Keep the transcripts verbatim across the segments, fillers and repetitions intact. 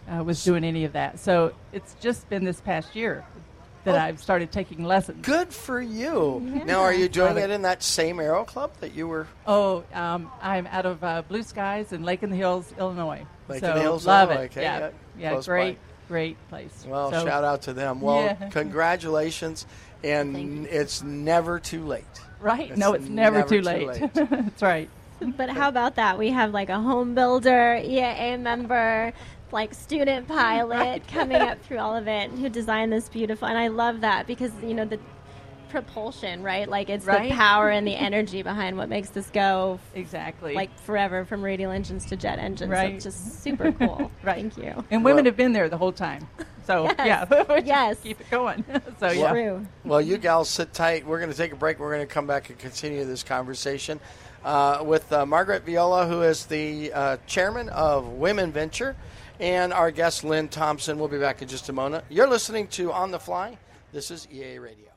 uh, was doing any of that. So it's just been this past year that oh, I've started taking lessons. Good for you. Yeah. Now, are you doing it in that same Aero Club that you were? Oh, um, I'm out of uh, Blue Skies in Lake in the Hills, Illinois. Lake so in the Hills, love Illinois. it. Okay, yeah, yeah, yeah great, by. great place. Well, so, shout out to them. Well, yeah. congratulations, and it's never too late. Right? It's no, it's never, never too too late. late. That's right. But how about that? We have like a home builder, E A A member, like student pilot right. coming up through all of it, who designed this beautiful. And I love that because, you know, the propulsion, right? Like it's right? the power and the energy behind what makes this go exactly like forever, from radial engines to jet engines. Right. So it's just super cool. Right. Thank you. And women well, have been there the whole time. So, yes. yeah. yes. Keep it going. so, well, yeah. True. Well, you gals sit tight. We're going to take a break. We're going to come back and continue this conversation uh, with uh, Margaret Viola, who is the uh, chairman of Women Venture, and our guest, Lynn Thompson. We'll be back in just a moment. You're listening to On the Fly. This is E A A Radio.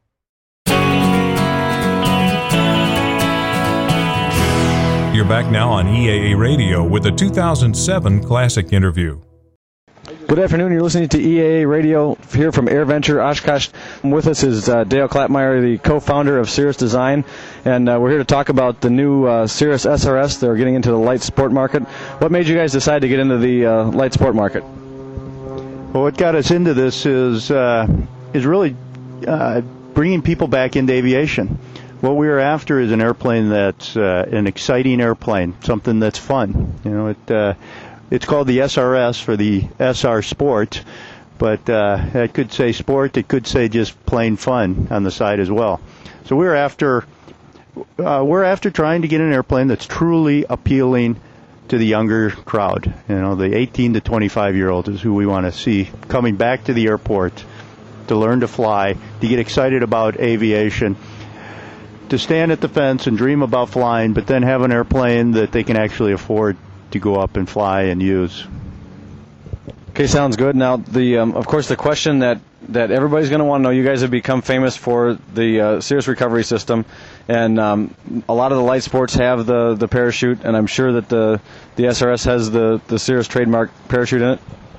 You're back now on E A A Radio with the two thousand seven Classic Interview. Good afternoon. You're listening to E A A Radio here from AirVenture Oshkosh. With us is uh, Dale Klappmeyer, the co-founder of Cirrus Design, and uh, we're here to talk about the new uh, Cirrus S R S. They're getting into the light sport market. What made you guys decide to get into the uh, light sport market? Well, what got us into this is uh, is really uh, bringing people back into aviation. What we are after is an airplane that's uh, an exciting airplane, something that's fun. You know, it. Uh, It's called the S R S for the S R Sport, but uh, it could say sport. It could say just plain fun on the side as well. So we're after uh, we're after trying to get an airplane that's truly appealing to the younger crowd. You know, the eighteen to twenty-five year olds is who we want to see coming back to the airport to learn to fly, to get excited about aviation, to stand at the fence and dream about flying, but then have an airplane that they can actually afford to go up and fly and use. Okay, sounds good. Now, the um, of course, the question that, that everybody's going to want to know, you guys have become famous for the uh, Cirrus recovery system, and um, a lot of the light sports have the, the parachute, and I'm sure that the, the S R S has the, the Cirrus trademark parachute in it.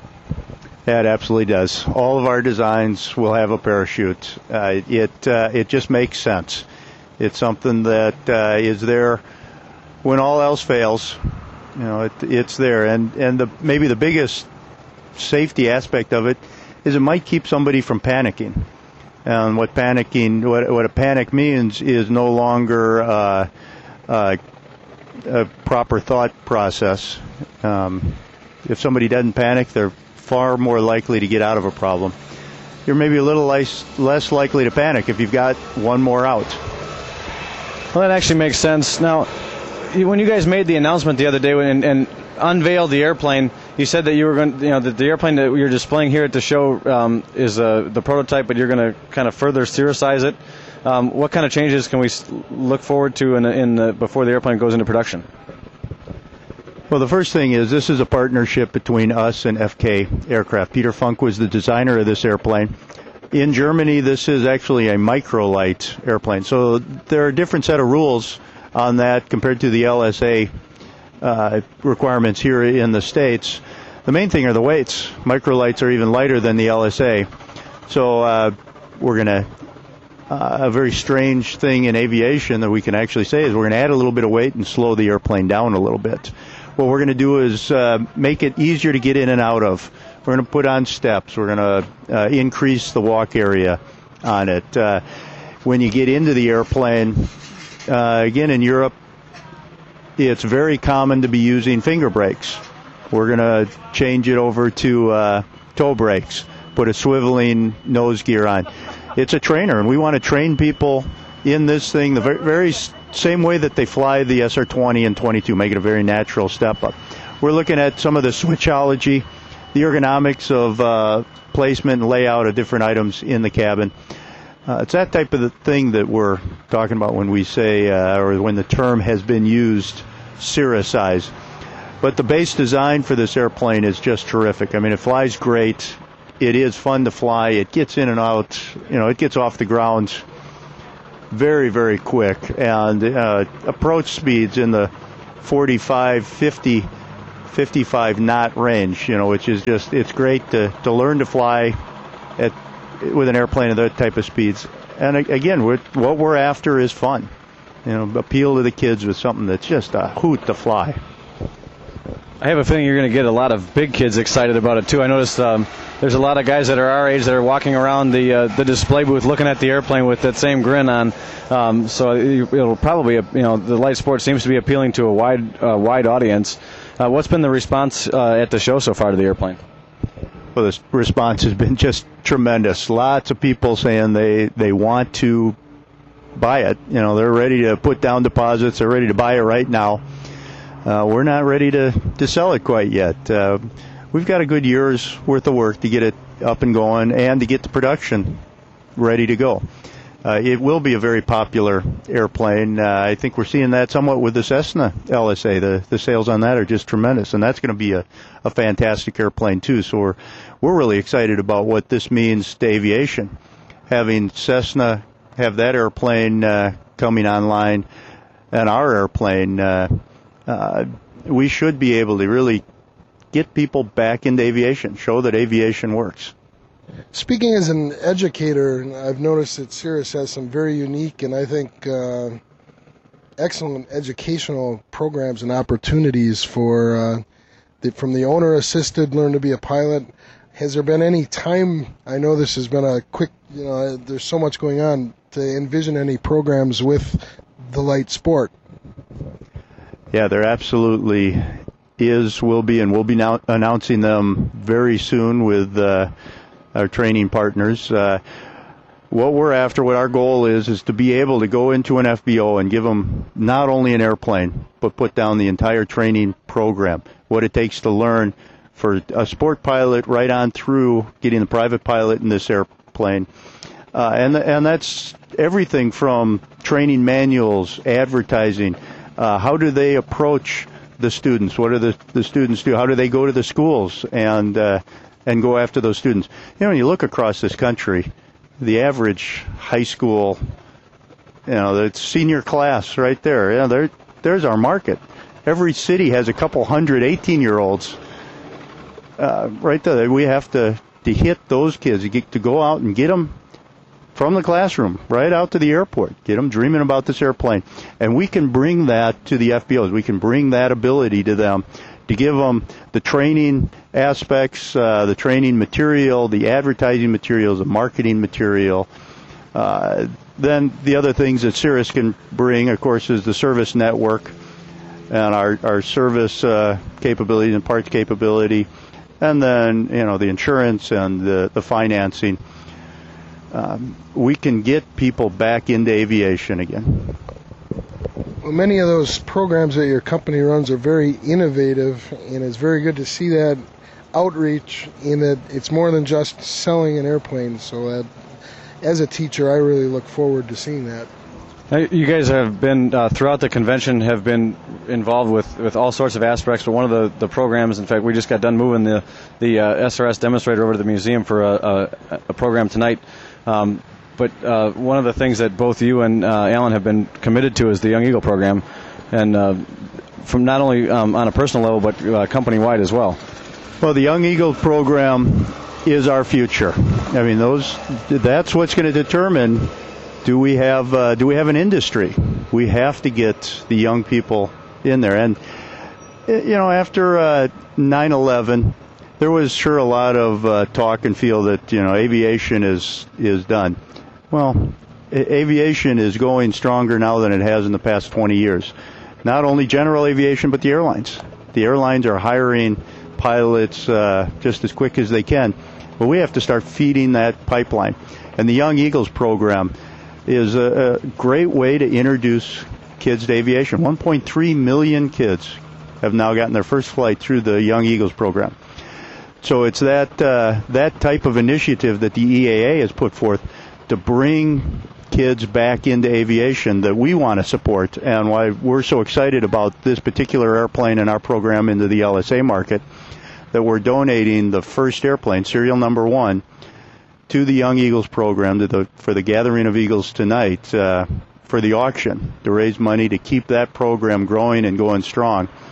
Yeah, it absolutely does. All of our designs will have a parachute. Uh, it uh, it just makes sense. It's something that uh, is there when all else fails. You know, it, it's there, and and the maybe the biggest safety aspect of it is it might keep somebody from panicking. And what panicking, what what a panic means, is no longer uh, uh, a proper thought process. Um, if somebody doesn't panic, they're far more likely to get out of a problem. You're maybe a little less less likely to panic if you've got one more out. Well, that actually makes sense. Now, when you guys made the announcement the other day and, and unveiled the airplane, you said that you were going, you know, that the airplane that you're displaying here at the show um, is uh, the prototype, but you're going to kind of further Cirrusize it. Um, what kind of changes can we look forward to in, in the, before the airplane goes into production? Well, the first thing is this is a partnership between us and F K Aircraft. Peter Funk was the designer of this airplane. In Germany, this is actually a microlight airplane, so there are a different set of rules on that compared to the L S A uh, requirements here in the States. The main thing are the weights. Microlights are even lighter than the L S A. So uh, we're going to, uh, a very strange thing in aviation that we can actually say is we're going to add a little bit of weight and slow the airplane down a little bit. What we're going to do is uh, make it easier to get in and out of. We're going to put on steps. We're going to uh, increase the walk area on it. Uh, when you get into the airplane, Uh, again, in Europe, it's very common to be using finger brakes. We're going to change it over to uh, toe brakes, put a swiveling nose gear on. It's a trainer, and we want to train people in this thing the very, very same way that they fly the S R twenty and twenty-two, make it a very natural step up. We're looking at some of the switchology, the ergonomics of uh, placement and layout of different items in the cabin. Uh, it's that type of the thing that we're talking about when we say, uh, or when the term has been used, Cirrusize. But the base design for this airplane is just terrific. I mean, it flies great. It is fun to fly. It gets in and out. You know, it gets off the ground very, very quick. And uh, approach speeds in the forty-five, fifty fifty-five knot range, you know, which is just, it's great to, to learn to fly at with an airplane at that type of speeds. And again, we're, what we're after is fun. You know, appeal to the kids with something that's just a hoot to fly. I have a feeling you're going to get a lot of big kids excited about it too. I noticed um, there's a lot of guys that are our age that are walking around the uh, the display booth looking at the airplane with that same grin on. Um, so it'll probably, you know, the light sport seems to be appealing to a wide uh, wide audience. Uh, what's been the response uh, at the show so far to the airplane? Well, the response has been just tremendous. Lots of people saying they they want to buy it. You know, they're ready to put down deposits. They're ready to buy it right now. Uh, we're not ready to, to sell it quite yet. Uh, we've got a good year's worth of work to get it up and going and to get the production ready to go. Uh, it will be a very popular airplane. Uh, I think we're seeing that somewhat with the Cessna L S A. The the sales on that are just tremendous, and that's going to be a, a fantastic airplane too. So we're we're really excited about what this means to aviation. Having Cessna have that airplane uh, coming online and our airplane, uh, uh, we should be able to really get people back into aviation, show that aviation works. Speaking as an educator, I've noticed that Cirrus has some very unique and I think uh, excellent educational programs and opportunities for uh, the, from the owner-assisted learn to be a pilot. Has there been any time, I know this has been a quick, you know, there's so much going on, to envision any programs with the light sport? Yeah, there absolutely is, will be, and we'll be now announcing them very soon with uh, our training partners. Uh, what we're after, what our goal is, is to be able to go into an F B O and give them not only an airplane, but put down the entire training program, what it takes to learn for a sport pilot right on through getting the private pilot in this airplane. Uh, and and that's everything from training manuals, advertising, uh, how do they approach the students, what do the, the students do, how do they go to the schools and uh, and go after those students. You know, when you look across this country, the average high school, you know, the senior class right there, you know, there, there's our market. Every city has a couple hundred eighteen-year-olds uh, right there. We have to, to hit those kids, to, get, to go out and get them from the classroom right out to the airport, get them dreaming about this airplane. And we can bring that to the F B Os. We can bring that ability to them to give them the training aspects, uh, the training material, the advertising materials, the marketing material. Uh, then the other things that Cirrus can bring, of course, is the service network and our, our service uh, capability and parts capability, and then, you know, the insurance and the, the financing. Um, we can get people back into aviation again. Well, many of those programs that your company runs are very innovative, and it's very good to see that outreach in that it's more than just selling an airplane. So that, as a teacher, I really look forward to seeing that. Now, you guys have been, uh, throughout the convention, have been involved with, with all sorts of aspects, but one of the, the programs, in fact, we just got done moving the, the uh, S R S demonstrator over to the museum for a, a, a program tonight. Um, but uh, one of the things that both you and uh, Alan have been committed to is the Young Eagle program, and uh, from not only um, on a personal level, but uh, company-wide as well. Well, the Young Eagle program is our future. I mean, those that's what's going to determine, do we have uh, do we have an industry? We have to get the young people in there. And, you know, after uh, nine eleven, there was sure a lot of uh, talk and feel that, you know, aviation is is done. Well, a- aviation is going stronger now than it has in the past twenty years. Not only general aviation, but the airlines. The airlines are hiring pilots uh, just as quick as they can. But we have to start feeding that pipeline. And the Young Eagles program is a, a great way to introduce kids to aviation. one point three million kids have now gotten their first flight through the Young Eagles program. So it's that uh, that type of initiative that the E A A has put forth to bring kids back into aviation that we want to support, and why we're so excited about this particular airplane and our program into the L S A market, that we're donating the first airplane, serial number one, to the Young Eagles program to the, for the Gathering of Eagles tonight uh, for the auction, to raise money to keep that program growing and going strong.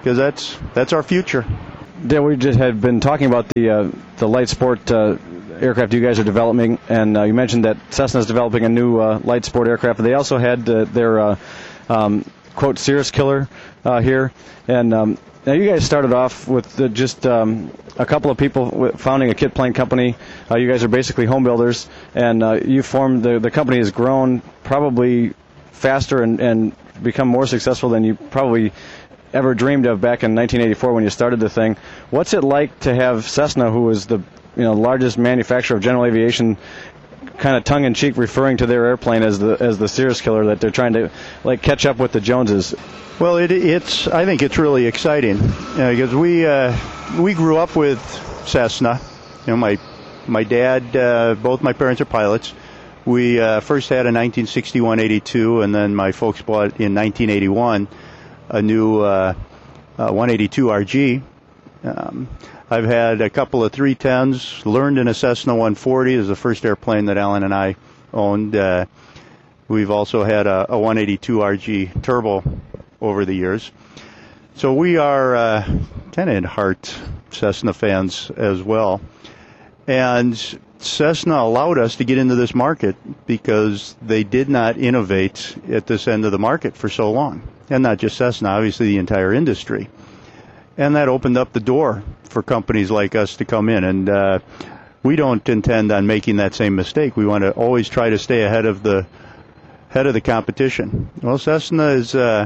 because that's that's our future. Yeah, we just had been talking about the uh, the light sport uh, aircraft you guys are developing, and uh, you mentioned that Cessna's developing a new uh, light sport aircraft. They also had uh, their uh, um, quote Cirrus Killer uh, here, and um, now you guys started off with uh, just um, a couple of people w- founding a kit plane company. Uh, you guys are basically home builders, and uh, you formed the the company has grown probably faster and, and become more successful than you probably ever dreamed of back in nineteen eighty-four when you started the thing. What's it like to have Cessna, who is the you know largest manufacturer of general aviation, kind of tongue-in-cheek referring to their airplane as the as the Cirrus Killer, that they're trying to like catch up with the Joneses? Well, it, it's I think it's really exciting uh, because we uh, we grew up with Cessna. You know, my my dad, uh, both my parents are pilots. We uh, first had a nineteen sixty-one eighty-two, and then my folks bought in nineteen eighty-one a new uh, uh, one eighty-two R G. Um, I've had a couple of three tens, learned in a Cessna one forty is the first airplane that Alan and I owned. Uh, we've also had a, a one eighty-two R G turbo over the years. So we are uh, kind of in heart Cessna fans as well. And Cessna allowed us to get into this market because they did not innovate at this end of the market for so long. And not just Cessna, obviously the entire industry. And that opened up the door for companies like us to come in. And uh, we don't intend on making that same mistake. We want to always try to stay ahead of the head of the competition. Well, Cessna is uh,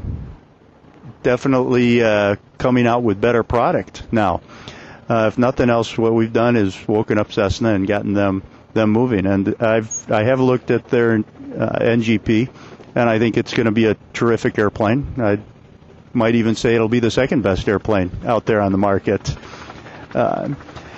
definitely uh, coming out with better product now. Uh, if nothing else, what we've done is woken up Cessna and gotten them them moving. And I've I have looked at their uh, N G P, and I think it's going to be a terrific airplane. I might even say it'll be the second best airplane out there on the market. Uh,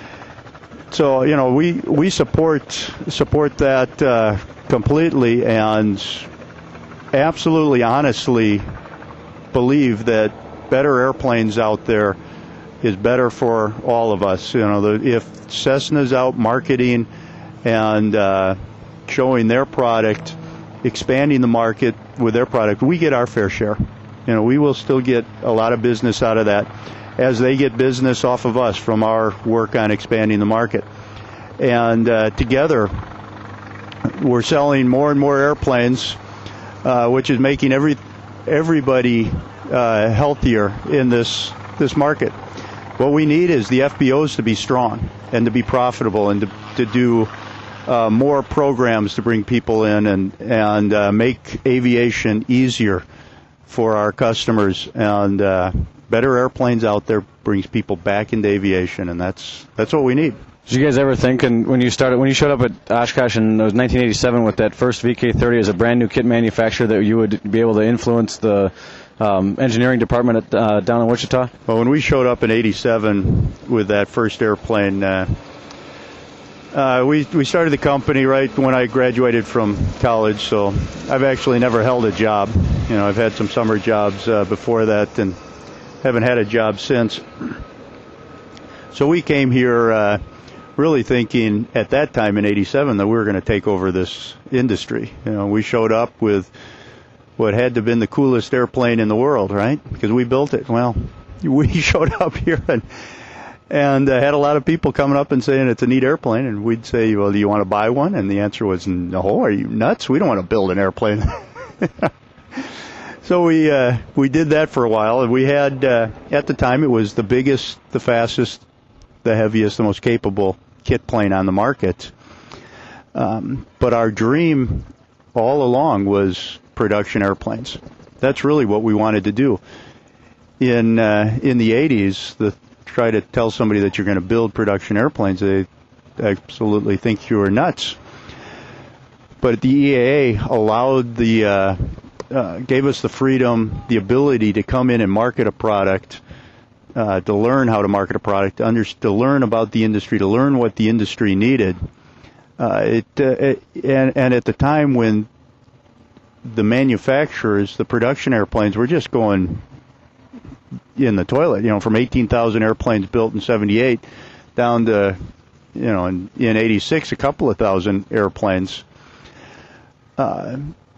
so you know we we support support that uh, completely, and absolutely honestly believe that better airplanes out there is better for all of us. You know, the, if Cessna's out marketing and uh, showing their product, expanding the market with their product, we get our fair share. You know, we will still get a lot of business out of that as they get business off of us from our work on expanding the market. And uh, together, we're selling more and more airplanes, uh, which is making every everybody uh, healthier in this this market. What we need is the F B Os to be strong and to be profitable and to, to do uh, more programs to bring people in and, and uh, make aviation easier for our customers. And uh, better airplanes out there brings people back into aviation, and that's that's what we need. Did you guys ever think, and when you started, when you showed up at Oshkosh in it was nineteen eighty-seven with that first V K thirty as a brand new kit manufacturer, that you would be able to influence the um, engineering department at, uh, down in Wichita? Well, when we showed up in eighty-seven with that first airplane, uh, uh, we we started the company right when I graduated from college. So I've actually never held a job. You know, I've had some summer jobs uh, before that, and haven't had a job since. So we came here. Uh, really thinking at that time in eighty-seven that we were going to take over this industry. You know, we showed up with what had to have been the coolest airplane in the world, right? Because we built it. Well, we showed up here and and uh, had a lot of people coming up and saying it's a neat airplane, and we'd say, well, do you want to buy one? And the answer was, no, are you nuts? We don't want to build an airplane. So we uh, we did that for a while, and we had, uh, at the time, it was the biggest, the fastest, the heaviest, the most capable kit plane on the market. Um, but our dream all along was production airplanes. That's really what we wanted to do. In uh, in the eighties, the try to tell somebody that you're going to build production airplanes, they absolutely think you are nuts. But the E A A allowed the uh, uh, gave us the freedom, the ability to come in and market a product. Uh, to learn how to market a product, to, under, to learn about the industry, to learn what the industry needed. Uh, it, uh, it and, and at the time when the manufacturers, the production airplanes, were just going in the toilet. You know, from eighteen thousand airplanes built in seventy-eight down to, you know, in, in eighty-six, a couple of thousand airplanes. Uh,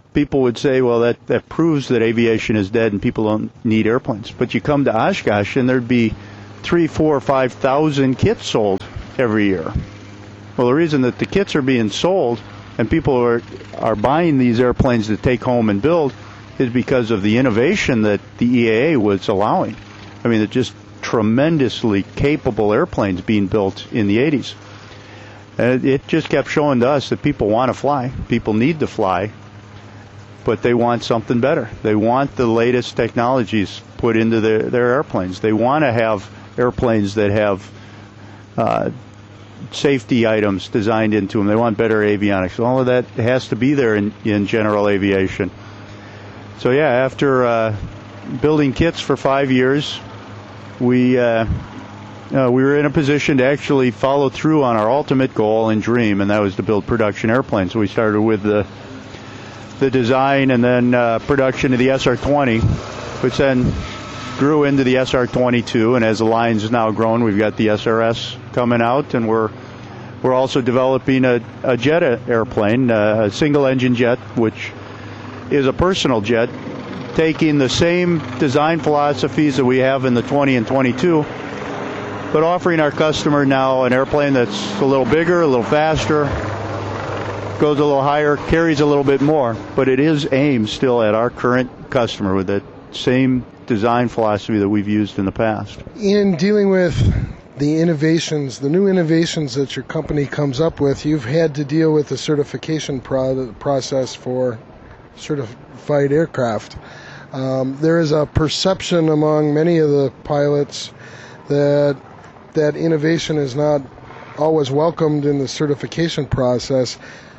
people would say, well, that, that proves that aviation is dead and people don't need airplanes. But you come to Oshkosh and there'd be three, four, five thousand kits sold every year. Well, the reason that the kits are being sold and people are are buying these airplanes to take home and build is because of the innovation that the E A A was allowing. I mean, it's just tremendously capable airplanes being built in the eighties. And it just kept showing to us that people want to fly. People need to fly, but they want something better. They want the latest technologies put into their, their airplanes. They want to have airplanes that have uh, safety items designed into them. They want better avionics. All of that has to be there in, in general aviation. So yeah, after uh, building kits for five years, we uh, uh, we were in a position to actually follow through on our ultimate goal and dream, and that was to build production airplanes. So we started with the the design and then uh, production of the S R twenty, which then grew into the S R twenty-two, and as the line's now grown, we've got the S R S coming out, and we're we're also developing a, a jet airplane, uh, a single-engine jet, which is a personal jet, taking the same design philosophies that we have in the twenty and twenty-two, but offering our customer now an airplane that's a little bigger, a little faster, goes a little higher, carries a little bit more, but it is aimed still at our current customer with that same design philosophy that we've used in the past. In dealing with the innovations, the new innovations that your company comes up with, you've had to deal with the certification pro- process for certified aircraft. Um, there is a perception among many of the pilots that that innovation is not always welcomed in the certification process.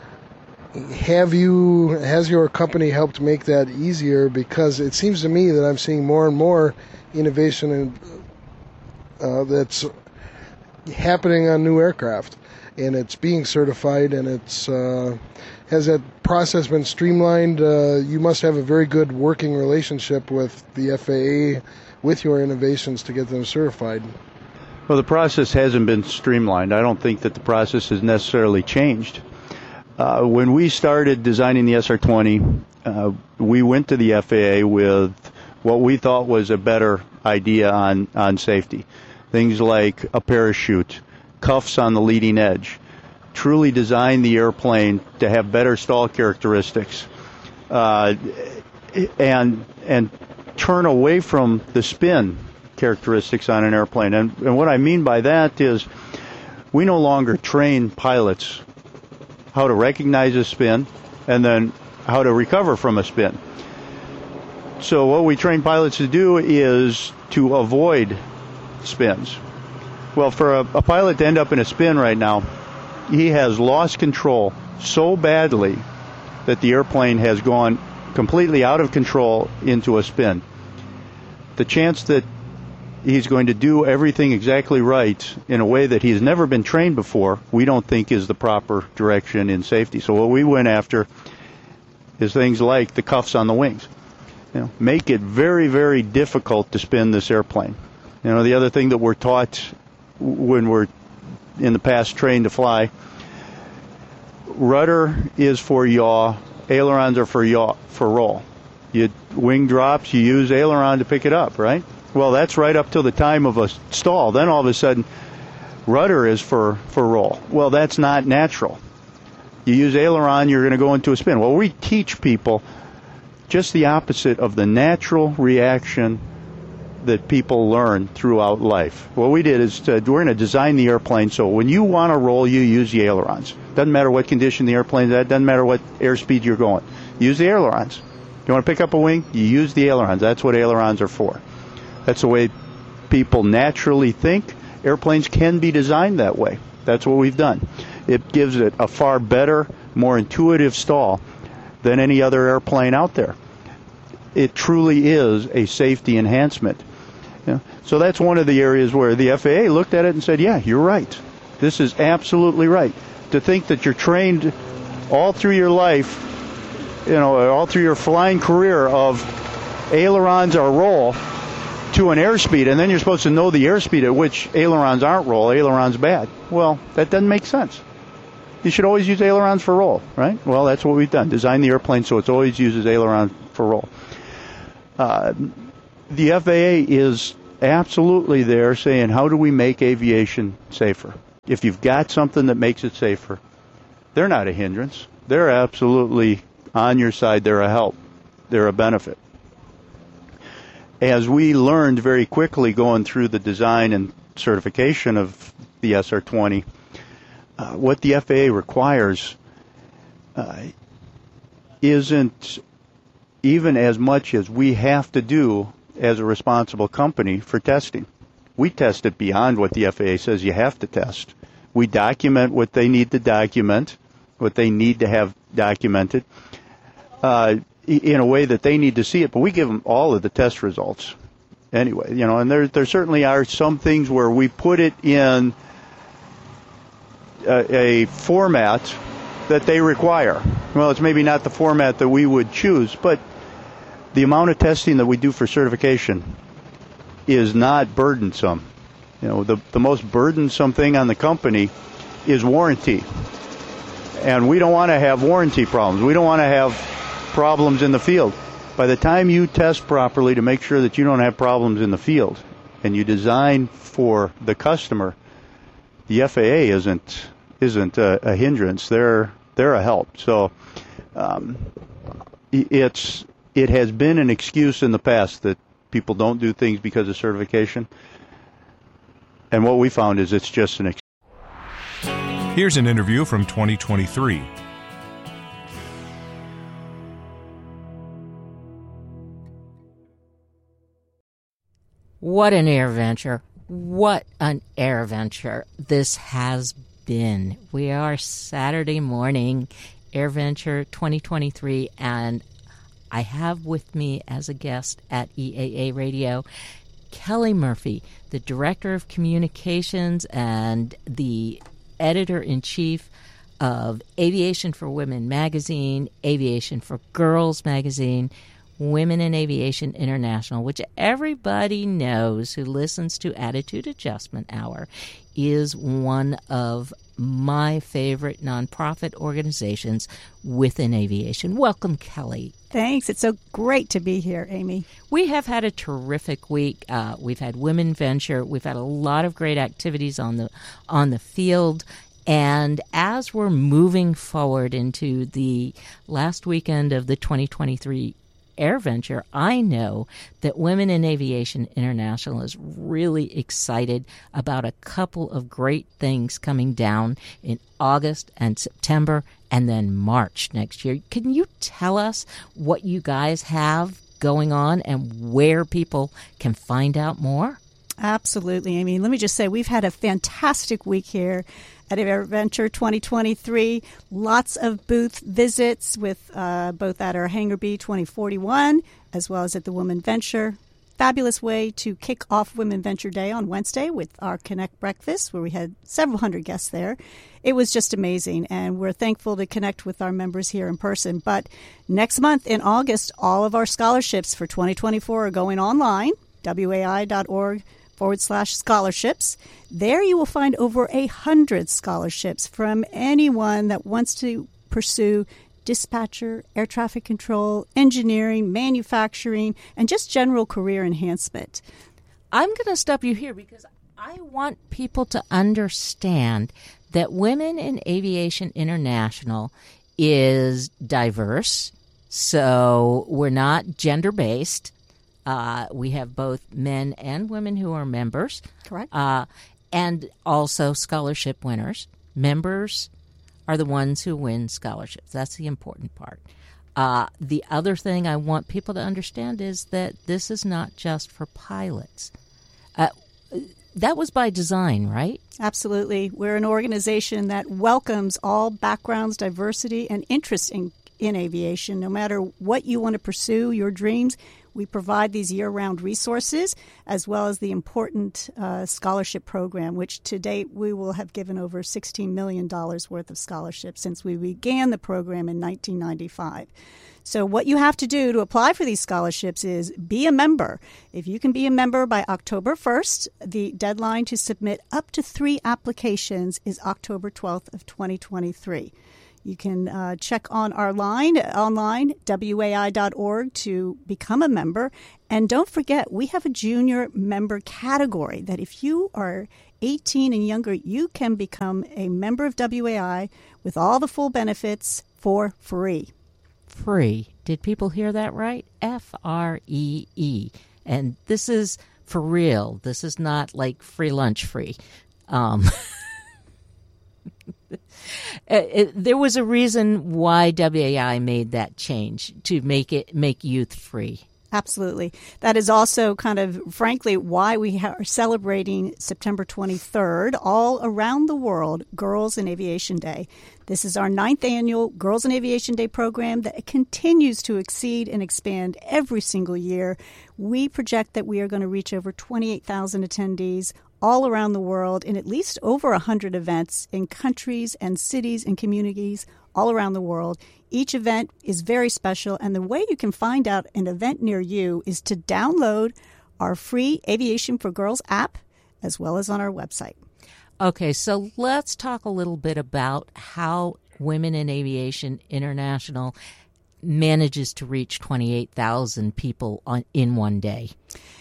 Have you, has your company helped make that easier? Because it seems to me that I'm seeing more and more innovation in, uh, that's happening on new aircraft, and it's being certified, and it's uh, has that process been streamlined? Uh, you must have a very good working relationship with the F A A with your innovations to get them certified. Well, the process hasn't been streamlined. I don't think that the process has necessarily changed. Uh, when we started designing the S R twenty, uh, we went to the F A A with what we thought was a better idea on, on safety. Things like a parachute, cuffs on the leading edge, truly design the airplane to have better stall characteristics, uh, and and turn away from the spin characteristics on an airplane. And, and what I mean by that is we no longer train pilots how to recognize a spin and then how to recover from a spin. So what we train pilots to do is to avoid spins. Well, for a, a pilot to end up in a spin right now, he has lost control so badly that the airplane has gone completely out of control into a spin. The chance that he's going to do everything exactly right in a way that he's never been trained before, we don't think is the proper direction in safety. So what we went after is things like the cuffs on the wings. You know, make it very, very difficult to spin this airplane. You know, the other thing that we're taught when we're in the past trained to fly, rudder is for yaw, ailerons are for yaw, for roll. You wing drops, you use aileron to pick it up, right? Well, that's right up till the time of a stall. Then all of a sudden, rudder is for, for roll. Well, that's not natural. You use aileron, you're going to go into a spin. Well, we teach people just the opposite of the natural reaction that people learn throughout life. What we did is to, we're going to design the airplane so when you want to roll, you use the ailerons. Doesn't matter what condition the airplane's at, doesn't matter what airspeed you're going. Use the ailerons. You want to pick up a wing? You use the ailerons. That's what ailerons are for. That's the way people naturally think. Airplanes can be designed that way. That's what we've done. It gives it a far better, more intuitive stall than any other airplane out there. It truly is a safety enhancement. You know, so that's one of the areas where the F A A looked at it and said, yeah, you're right. This is absolutely right. To think that you're trained all through your life, you know, all through your flying career of ailerons are roll to an airspeed, and then you're supposed to know the airspeed at which ailerons aren't roll, ailerons bad. Well, that doesn't make sense. you should always use ailerons for roll, right? Well, that's what we've done. Design the airplane so it always uses aileron for roll. Uh, the F A A is absolutely there saying, how do we make aviation safer? If you've got something that makes it safer, they're not a hindrance. They're absolutely on your side. They're a help. They're a benefit. As we learned very quickly going through the design and certification of the S R twenty, uh, what the F A A requires uh, isn't even as much as we have to do as a responsible company for testing. We test it beyond what the F A A says you have to test. We document what they need to document, what they need to have documented, uh, in a way that they need to see it, but we give them all of the test results anyway, you know, and there there certainly are some things where we put it in a, a format that they require. Well, it's maybe not the format that we would choose, but the amount of testing that we do for certification is not burdensome. You know, the, the most burdensome thing on the company is warranty. And we don't want to have warranty problems. We don't want to have problems in the field. By the time you test properly to make sure that you don't have problems in the field and you design for the customer, the F A A isn't isn't a, a hindrance. They're they're a help. So um, it's it has been an excuse in the past that people don't do things because of certification. And what we found is it's just an excuse. Here's an interview from twenty twenty-three. What an air venture. What an air venture this has been. We are Saturday morning, AirVenture twenty twenty-three, and I have with me as a guest at E A A Radio, Kelly Murphy, the Director of Communications and the Editor-in-Chief of Aviation for Women magazine, Aviation for Girls magazine, Women in Aviation International, which everybody knows who listens to Attitude Adjustment Hour is one of my favorite nonprofit organizations within aviation. Welcome, Kelly. Thanks. It's so great to be here, Amy. We have had a terrific week. Uh, we've had Women Venture. We've had a lot of great activities on the on the field. And as we're moving forward into the last weekend of the twenty twenty-three AirVenture, I know that Women in Aviation International is really excited about a couple of great things coming down in August and September and then March next year. Can you tell us what you guys have going on and where people can find out more? Absolutely, Amy. Let me just say we've had a fantastic week here at AirVenture twenty twenty-three. Lots of booth visits with uh, both at our Hangar B twenty forty-one as well as at the Women Venture. Fabulous way to kick off Women Venture Day on Wednesday with our Connect Breakfast, where we had several hundred guests there. It was just amazing, and we're thankful to connect with our members here in person. But next month in August, all of our scholarships for twenty twenty-four are going online, W A I dot org forward slash scholarships. There you will find over a hundred scholarships from anyone that wants to pursue dispatcher, air traffic control, engineering, manufacturing, and just general career enhancement. I'm going to stop you here because I want people to understand that Women in Aviation International is diverse, so we're not gender-based. Uh, we have both men and women who are members. Correct. Uh, and also scholarship winners. Members are the ones who win scholarships. That's the important part. Uh, the other thing I want people to understand is that this is not just for pilots. Uh, that was by design, right? Absolutely. We're an organization that welcomes all backgrounds, diversity, and interest in, in aviation. No matter what you want to pursue, your dreams, We provide these year-round resources as well as the important uh, scholarship program, which to date we will have given over sixteen million dollars worth of scholarships since we began the program in nineteen ninety-five. So what you have to do to apply for these scholarships is be a member. If you can be a member by October first, the deadline to submit up to three applications is October twelfth of twenty twenty-three. You can uh, check on our line online, W A I dot org, to become a member. And don't forget, we have a junior member category that if you are eighteen and younger, you can become a member of W A I with all the full benefits for free. Free. Did people hear that right? F R E E. And this is for real. This is not like free lunch free. Um, it, it, there was a reason why W A I made that change to make it make youth free. Absolutely. That is also kind of, frankly, why we are celebrating September twenty-third all around the world, Girls in Aviation Day. This is our ninth annual Girls in Aviation Day program that continues to exceed and expand every single year. We project that we are going to reach over twenty-eight thousand attendees all around the world in at least over one hundred events in countries and cities and communities all around the world. Each event is very special, and the way you can find out an event near you is to download our free Aviation for Girls app as well as on our website. Okay, so let's talk a little bit about how Women in Aviation International manages to reach twenty-eight thousand people on, in one day.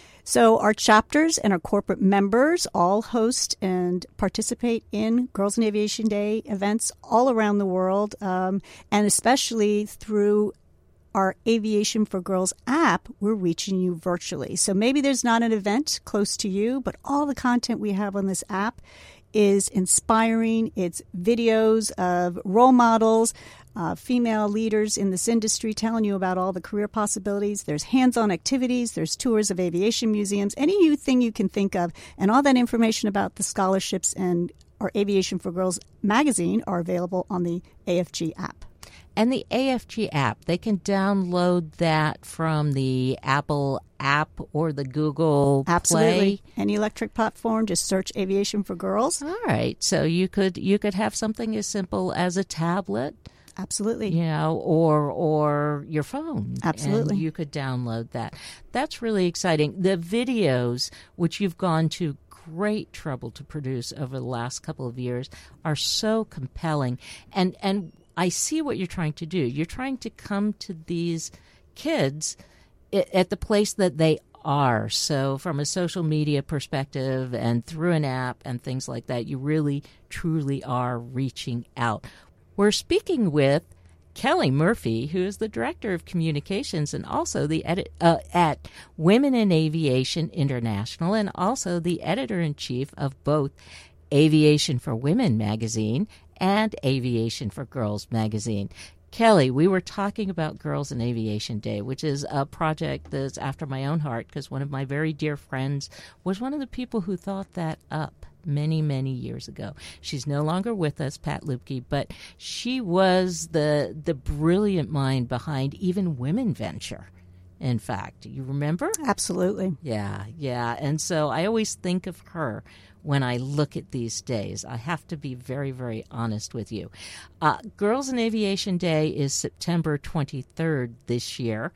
So our chapters and our corporate members all host and participate in Girls in Aviation Day events all around the world, um, and especially through our Aviation for Girls app, we're reaching you virtually. So maybe there's not an event close to you, but all the content we have on this app is inspiring. It's videos of role models, uh, female leaders in this industry telling you about all the career possibilities. There's hands-on activities. There's tours of aviation museums, anything you can think of. And all that information about the scholarships and our Aviation for Girls magazine are available on the A F G app. And the A F G app, they can download that from the Apple app or the Google Absolutely. Play. Any electric platform, just search Aviation for Girls. All right. So you could you could have something as simple as a tablet. Absolutely. You know, or or your phone. Absolutely. And you could download that. That's really exciting. The videos, which you've gone to great trouble to produce over the last couple of years, are so compelling. And and I see what you're trying to do. You're trying to come to these kids at the place that they are. So from a social media perspective and through an app and things like that, you really, truly are reaching out. We're speaking with Kelly Murphy, who is the Director of Communications and also the edit uh, at Women in Aviation International, and also the Editor-in-Chief of both Aviation for Women magazine and Aviation for Girls magazine. Kelly, we were talking about Girls in Aviation Day, which is a project that's after my own heart because one of my very dear friends was one of the people who thought that up many, many years ago. She's no longer with us, Pat Lupke, but she was the the brilliant mind behind even Women Venture. In fact, you remember? Absolutely. Yeah, yeah. And so I always think of her when I look at these days. I have to be very, very honest with you. Uh, Girls in Aviation Day is September twenty-third this year,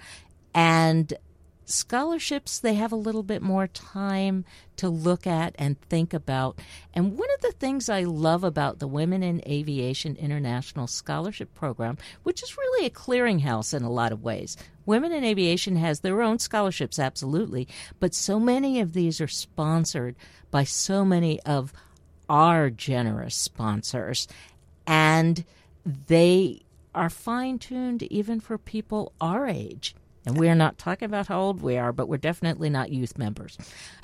and scholarships, they have a little bit more time to look at and think about. And one of the things I love about the Women in Aviation International Scholarship Program, which is really a clearinghouse in a lot of ways. Women in Aviation has their own scholarships, absolutely, but so many of these are sponsored by so many of our generous sponsors, and they are fine-tuned even for people our age. And we're not talking about how old we are, but we're definitely not youth members.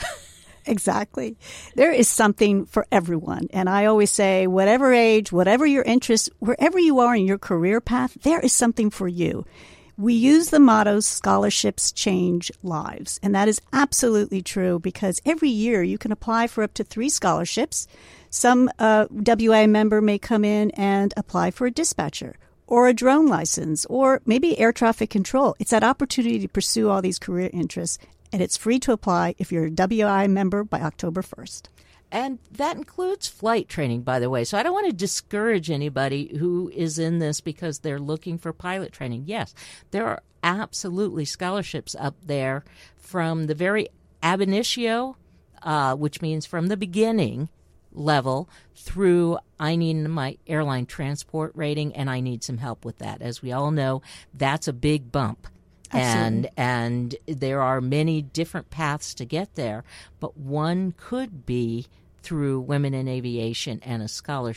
Exactly. There is something for everyone. And I always say, whatever age, whatever your interest, wherever you are in your career path, there is something for you. We use the motto, scholarships change lives. And that is absolutely true because every year you can apply for up to three scholarships. Some uh, W A member may come in and apply for a dispatcher, or a drone license, or maybe air traffic control. It's that opportunity to pursue all these career interests, and it's free to apply if you're a W I member by October first. And that includes flight training, by the way. So I don't want to discourage anybody who is in this because they're looking for pilot training. Yes, there are absolutely scholarships up there from the very ab initio, uh, which means from the beginning level, through I need my airline transport rating and I need some help with that. As we all know, that's a big bump. Absolutely. And and there are many different paths to get there, but one could be through Women in Aviation and a scholarship.